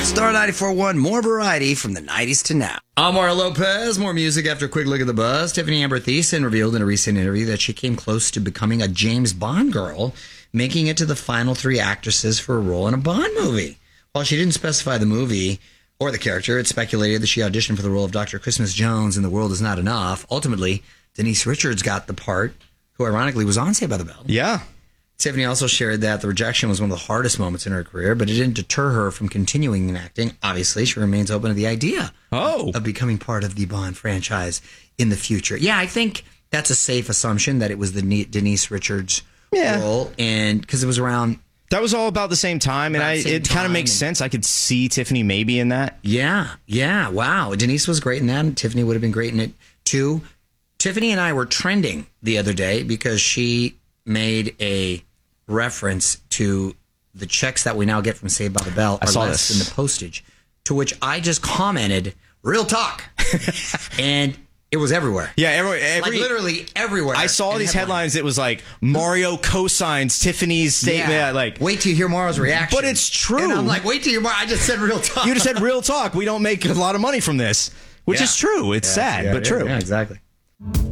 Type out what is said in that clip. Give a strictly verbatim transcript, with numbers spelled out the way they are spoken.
Star ninety-four point one, more variety from the nineties to now. I'm Mario Lopez. More music after a quick look at the buzz. Tiffany Amber Thiessen revealed in a recent interview that she came close to becoming a James Bond girl, making it to the final three actresses for a role in a Bond movie. While she didn't specify the movie or the character, it's speculated that she auditioned for the role of Doctor Christmas Jones in The World Is Not Enough. Ultimately, Denise Richards got the part, who ironically was on Saved by the Bell. Yeah. Tiffany also shared that the rejection was one of the hardest moments in her career, but it didn't deter her from continuing in acting. Obviously, she remains open to the idea oh. of becoming part of the Bond franchise in the future. Yeah, I think that's a safe assumption that it was the Denise Richards yeah. role, and because it was around... That was all about the same time, and I, it kind of makes sense. I could see Tiffany maybe in that. Yeah, yeah, wow. Denise was great in that, and Tiffany would have been great in it, too. Tiffany and I were trending the other day because she made a reference to the checks that we now get from Saved by the Bell are less than the postage, to which I just commented, real talk. And it was everywhere. Yeah, every, every like literally everywhere. I saw these headlines. headlines. It was like, Mario co-signs Tiffany's statement. Yeah. Like, wait till you hear Mario's reaction. But it's true. And I'm like, wait till you hear Mario. I just said real talk. You just said real talk. We don't make a lot of money from this, which yeah. is true. It's yeah, sad, yeah, but yeah, true. Yeah, exactly.